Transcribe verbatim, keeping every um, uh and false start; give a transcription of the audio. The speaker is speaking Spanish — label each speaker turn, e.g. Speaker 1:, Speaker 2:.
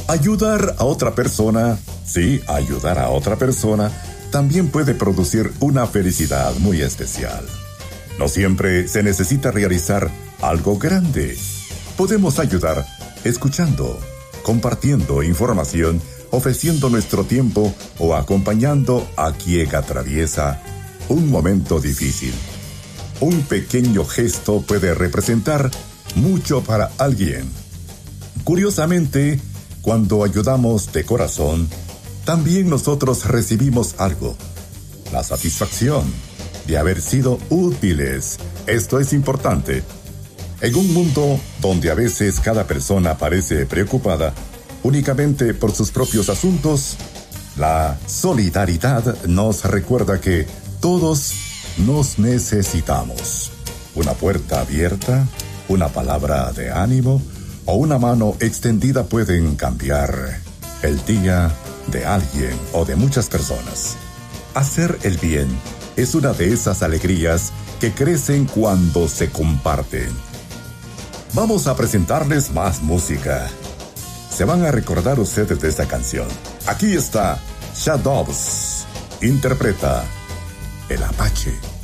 Speaker 1: Ayudar a otra persona, sí, ayudar a otra persona, también puede producir una felicidad muy especial. No siempre se necesita realizar algo grande. Podemos ayudar escuchando, compartiendo información, ofreciendo nuestro tiempo o acompañando a quien atraviesa un momento difícil. Un pequeño gesto puede representar mucho para alguien. Curiosamente, cuando ayudamos de corazón, también nosotros recibimos algo. La satisfacción de haber sido útiles. Esto es importante. En un mundo donde a veces cada persona parece preocupada únicamente por sus propios asuntos, la solidaridad nos recuerda que todos nos necesitamos. Una puerta abierta, una palabra de ánimo o una mano extendida pueden cambiar el día de alguien o de muchas personas. Hacer el bien es una de esas alegrías que crecen cuando se comparten. Vamos a presentarles más música. Se van a recordar ustedes de esta canción. Aquí está Shadows. Interpreta El Apache.